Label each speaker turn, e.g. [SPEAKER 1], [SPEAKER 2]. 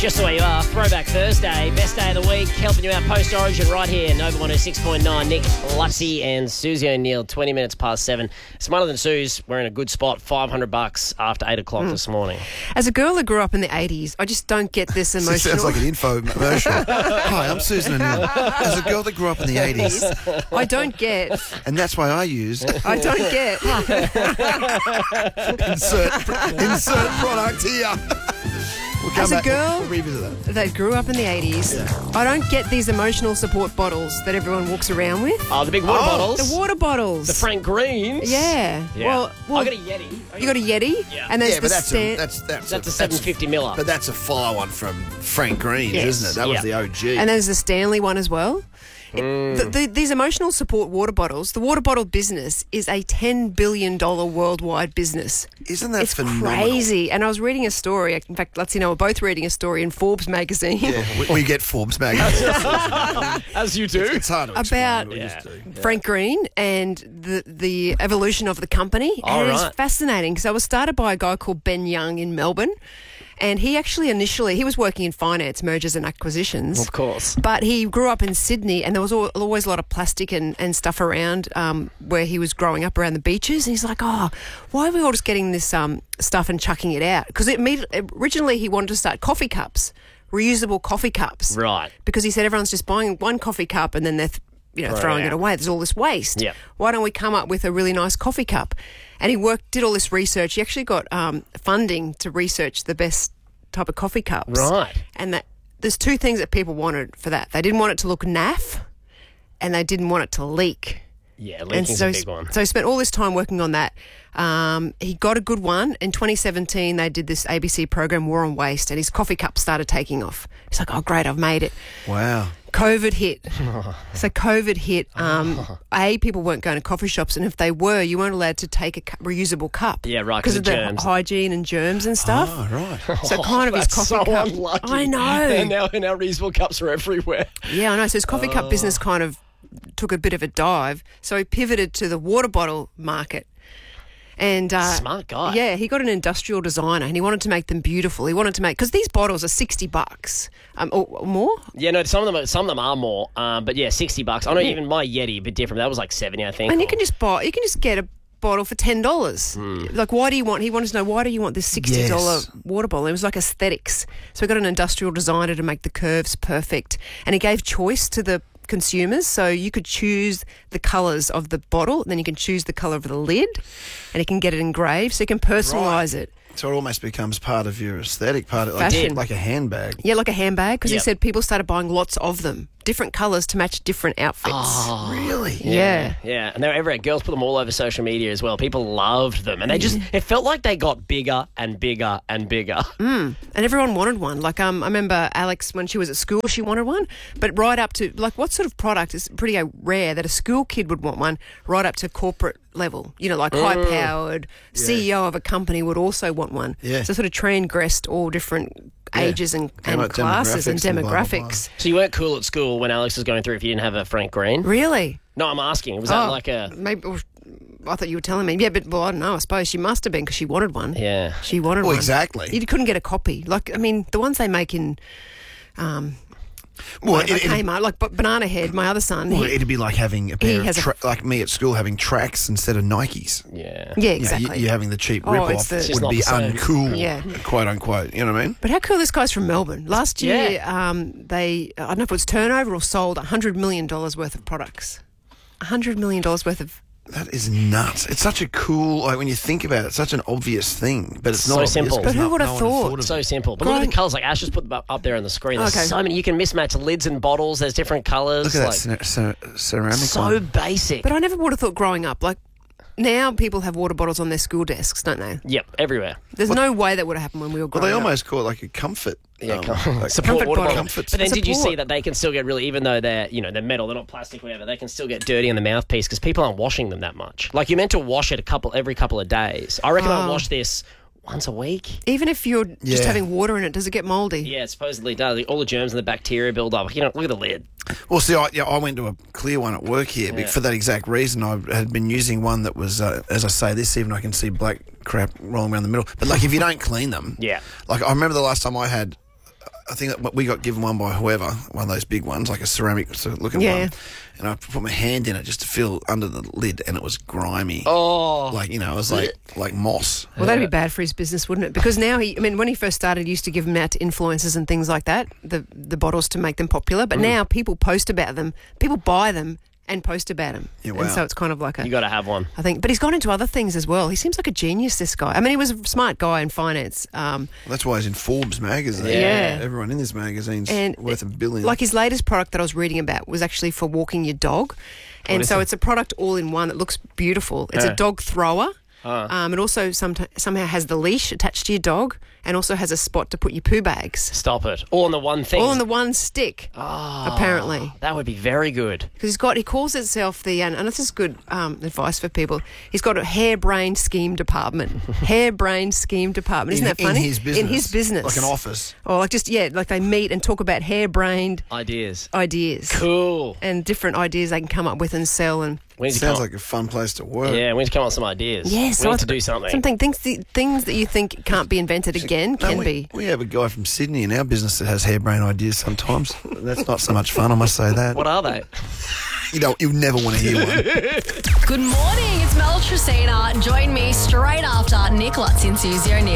[SPEAKER 1] just the way you are. Throwback Thursday, best day of the week, helping you out post-origin right here. Nova 106.9, Nick Lutzy and Susie O'Neill, 20 minutes past 7. Smarter Than Suze, we're in a good spot, $500 after 8 o'clock this morning.
[SPEAKER 2] As a girl that grew up in the 80s, I just don't get this emotional...
[SPEAKER 3] It sounds like an infomercial. Hi, I'm Susan O'Neill. As a girl that grew up in the 80s...
[SPEAKER 2] I don't get...
[SPEAKER 3] And that's why I used...
[SPEAKER 2] I don't get...
[SPEAKER 3] insert product here. We'll come
[SPEAKER 2] As a
[SPEAKER 3] back,
[SPEAKER 2] girl
[SPEAKER 3] we'll revisit
[SPEAKER 2] that grew up in the 80s, I don't get these emotional support bottles that everyone walks around with.
[SPEAKER 1] Oh, the big water bottles.
[SPEAKER 2] The water bottles.
[SPEAKER 1] The Frank Greens.
[SPEAKER 2] Yeah. Well,
[SPEAKER 1] I got a Yeti.
[SPEAKER 2] You got a Yeti?
[SPEAKER 1] Yeah.
[SPEAKER 2] And there's
[SPEAKER 3] Yeah, but
[SPEAKER 2] the
[SPEAKER 3] that's
[SPEAKER 1] a 750 miller.
[SPEAKER 3] But that's a follow-on from Frank Greens,
[SPEAKER 2] Yes.
[SPEAKER 3] isn't it? That was the OG.
[SPEAKER 2] And there's the Stanley one as well. These emotional support water bottles, the water bottle business is a $10 billion worldwide business.
[SPEAKER 3] Isn't that
[SPEAKER 2] It's
[SPEAKER 3] phenomenal?
[SPEAKER 2] crazy. And I was reading a story. In fact, let's we're both reading a story in Forbes magazine.
[SPEAKER 3] Yeah, we get Forbes magazine.
[SPEAKER 1] As you do.
[SPEAKER 3] It's hard to explain.
[SPEAKER 2] About
[SPEAKER 3] We just do.
[SPEAKER 2] Frank Green and the evolution of the company.
[SPEAKER 1] All
[SPEAKER 2] and
[SPEAKER 1] right.
[SPEAKER 2] it's fascinating because it was started by a guy called Ben Young in Melbourne. And he actually he was working in finance, mergers and acquisitions.
[SPEAKER 1] Of course.
[SPEAKER 2] But he grew up in Sydney and there was always a lot of plastic and stuff around where he was growing up around the beaches. And he's like, why are we all just getting this stuff and chucking it out? Because originally he wanted to start coffee cups, reusable coffee cups.
[SPEAKER 1] Right.
[SPEAKER 2] Because he said everyone's just buying one coffee cup and then they're throwing it away. There's all this waste.
[SPEAKER 1] Yep.
[SPEAKER 2] Why don't we come up with a really nice coffee cup? And he did all this research. He actually got funding to research the best type of coffee cups.
[SPEAKER 1] Right.
[SPEAKER 2] And there's two things that people wanted for that. They didn't want it to look naff and they didn't want it to leak.
[SPEAKER 1] Yeah, leaking's a big one.
[SPEAKER 2] So he spent all this time working on that. He got a good one. In 2017, they did this ABC program, War on Waste, and his coffee cup started taking off. He's like, oh, great, I've made it.
[SPEAKER 3] Wow.
[SPEAKER 2] COVID hit. So COVID hit. People weren't going to coffee shops, and if they were, you weren't allowed to take a reusable cup.
[SPEAKER 1] Yeah, right,
[SPEAKER 2] because
[SPEAKER 1] 'cause
[SPEAKER 2] of
[SPEAKER 1] of
[SPEAKER 2] the
[SPEAKER 1] germs.
[SPEAKER 2] hygiene and germs and stuff.
[SPEAKER 3] Oh, right.
[SPEAKER 2] So kind of his
[SPEAKER 1] That's
[SPEAKER 2] coffee
[SPEAKER 1] so
[SPEAKER 2] cup.
[SPEAKER 1] unlucky.
[SPEAKER 2] I know.
[SPEAKER 1] And now reusable cups are everywhere.
[SPEAKER 2] Yeah, I know. So his coffee cup business kind of took a bit of a dive. So he pivoted to the water bottle market. And
[SPEAKER 1] Smart guy.
[SPEAKER 2] Yeah, he got an industrial designer and he wanted to make them beautiful. He wanted to make, because these bottles are $60 or more.
[SPEAKER 1] Yeah, no, some of them are more, but yeah, $60. I know even my Yeti a bit different. That was like 70, I think.
[SPEAKER 2] And you can just get a bottle for $10. Like, he wanted to know, why do you want this $60
[SPEAKER 3] Yes.
[SPEAKER 2] water bottle? It was like aesthetics. So he got an industrial designer to make the curves perfect, and he gave choice to the consumers, so you could choose the colours of the bottle, then you can choose the colour of the lid, and you can get it engraved, so you can personalise it.
[SPEAKER 3] So it almost becomes part of your aesthetic, part of
[SPEAKER 2] Fashion.
[SPEAKER 3] like a handbag.
[SPEAKER 2] Yeah, like a handbag, because he
[SPEAKER 1] Yep.
[SPEAKER 2] said people started buying lots of them, different colours to match different outfits.
[SPEAKER 1] Oh,
[SPEAKER 3] Really?
[SPEAKER 2] Yeah.
[SPEAKER 1] Yeah, and they were everywhere. Girls put them all over social media as well. People loved them, and it felt like they got bigger and bigger and bigger.
[SPEAKER 2] And everyone wanted one. Like, I remember Alex, when she was at school, she wanted one. But right up to, like, what sort of product is pretty rare that a school kid would want one, right up to corporate level? Like high-powered CEO of a company would also want one.
[SPEAKER 3] Yeah.
[SPEAKER 2] So sort of transgressed all different ages and
[SPEAKER 3] About
[SPEAKER 2] classes and
[SPEAKER 3] demographics and blah, blah, blah.
[SPEAKER 2] demographics.
[SPEAKER 1] So you weren't cool at school when Alex was going through if you didn't have a Frank Green?
[SPEAKER 2] Really?
[SPEAKER 1] No, I'm asking. Was that like a...
[SPEAKER 2] Maybe... I thought you were telling me. Yeah, but, I don't know. I suppose she must have been because she wanted one.
[SPEAKER 1] Yeah.
[SPEAKER 2] She wanted
[SPEAKER 3] Well,
[SPEAKER 2] one.
[SPEAKER 3] exactly.
[SPEAKER 2] You couldn't get a copy. Like, I mean, the ones they make in...
[SPEAKER 3] Well,
[SPEAKER 2] Kmart, like Banana Head, my other son.
[SPEAKER 3] it'd be like having a pair
[SPEAKER 2] has
[SPEAKER 3] of like me at school having Tracks instead of Nikes.
[SPEAKER 1] Yeah.
[SPEAKER 2] Yeah,
[SPEAKER 3] You know,
[SPEAKER 2] exactly.
[SPEAKER 3] you're having the cheap
[SPEAKER 2] Oh,
[SPEAKER 3] rip-off
[SPEAKER 2] it's the-
[SPEAKER 1] Just
[SPEAKER 3] would be
[SPEAKER 1] not the same.
[SPEAKER 3] uncool,
[SPEAKER 2] Yeah.
[SPEAKER 3] quote unquote. You know what I mean?
[SPEAKER 2] But how cool, this guy's from Melbourne. Last year,
[SPEAKER 1] Yeah.
[SPEAKER 2] they, I don't know if it was turnover or sold $100 million worth of products. $100 million worth of...
[SPEAKER 3] That is nuts. It's such a cool, like when you think about it, it's such an obvious thing, but it's
[SPEAKER 1] So
[SPEAKER 3] not obvious
[SPEAKER 1] simple.
[SPEAKER 3] 'cause
[SPEAKER 2] But who
[SPEAKER 3] no
[SPEAKER 2] would have
[SPEAKER 3] one
[SPEAKER 2] thought?
[SPEAKER 3] of it.
[SPEAKER 1] So simple. But look at
[SPEAKER 2] Growing-
[SPEAKER 1] the colours. Like Ash just put them up there on the screen. There's
[SPEAKER 2] Okay.
[SPEAKER 1] so many. You can mismatch lids and bottles. There's different colours.
[SPEAKER 3] Look at that ceramic
[SPEAKER 1] so
[SPEAKER 3] one.
[SPEAKER 1] basic.
[SPEAKER 2] But I never would have thought growing up, like, now people have water bottles on their school desks, don't they?
[SPEAKER 1] Yep, everywhere.
[SPEAKER 2] There's no way that would have happened when we were
[SPEAKER 3] Well,
[SPEAKER 2] growing
[SPEAKER 3] they
[SPEAKER 2] up.
[SPEAKER 3] almost call it like a comfort.
[SPEAKER 1] Yeah,
[SPEAKER 3] like
[SPEAKER 1] support
[SPEAKER 2] comfort
[SPEAKER 1] water
[SPEAKER 2] bottle.
[SPEAKER 1] bottle.
[SPEAKER 3] Comfort.
[SPEAKER 1] But then did you
[SPEAKER 2] Support.
[SPEAKER 1] see that they can still get really, even though they're metal, they're not plastic, whatever, they can still get dirty in the mouthpiece because people aren't washing them that much. Like you're meant to wash it every couple of days. I reckon I wash this once a week.
[SPEAKER 2] Even if you're just
[SPEAKER 3] Yeah.
[SPEAKER 2] having water in it, does it get mouldy?
[SPEAKER 1] Yeah, it supposedly does. All the germs and the bacteria build up. Look at the lid.
[SPEAKER 3] Well, see, I went to a clear one at work here for that exact reason. I had been using one that was, as I say this, even I can see black crap rolling around the middle. But like if you don't clean them,
[SPEAKER 1] Yeah.
[SPEAKER 3] Like I remember the last time I had I think that we got given one by whoever, one of those big ones, like a ceramic looking one. And I put my hand in it just to feel under the lid, and it was grimy.
[SPEAKER 1] Oh.
[SPEAKER 3] Like, it was like moss.
[SPEAKER 2] Well, that'd be bad for his business, wouldn't it? Because now when he first started, he used to give them out to influencers and things like that, the bottles to make them popular. But now people post about them, people buy them and post about them.
[SPEAKER 3] Yeah, wow.
[SPEAKER 2] And so it's kind of like
[SPEAKER 1] You got to have one.
[SPEAKER 2] I think. But he's gone into other things as well. He seems like a genius, this guy. I mean, he was a smart guy in finance.
[SPEAKER 3] Well, that's why he's in Forbes magazine.
[SPEAKER 2] Yeah.
[SPEAKER 3] Everyone in this magazine's worth $1 billion.
[SPEAKER 2] Like his latest product that I was reading about was actually for walking your dog. And so it's a product all in one that looks beautiful. It's a dog thrower. It also somehow has the leash attached to your dog and also has a spot to put your poo bags.
[SPEAKER 1] Stop it. All on the one thing.
[SPEAKER 2] All on the one stick, apparently.
[SPEAKER 1] That would be very good.
[SPEAKER 2] Because he calls itself and this is good advice for people, he's got a harebrained scheme department. Harebrained scheme department. Isn't that funny?
[SPEAKER 3] In his business.
[SPEAKER 2] In his business.
[SPEAKER 3] Like an office.
[SPEAKER 2] Or like they meet and talk about harebrained
[SPEAKER 1] Ideas.
[SPEAKER 2] Cool. And different ideas they can come up with and sell. And
[SPEAKER 3] sounds like a fun place to work.
[SPEAKER 1] Yeah, we need to come up with some ideas.
[SPEAKER 2] Yes,
[SPEAKER 1] we need to do something.
[SPEAKER 2] Things that you think can't be invented again can be.
[SPEAKER 3] We have a guy from Sydney in our business that has harebrained ideas sometimes. That's not so much fun, I must say that.
[SPEAKER 1] What are they?
[SPEAKER 3] You'll never want to hear one.
[SPEAKER 4] Good morning, it's Mel Tresina. Join me straight after Nick Lutz and Susie O'Neill.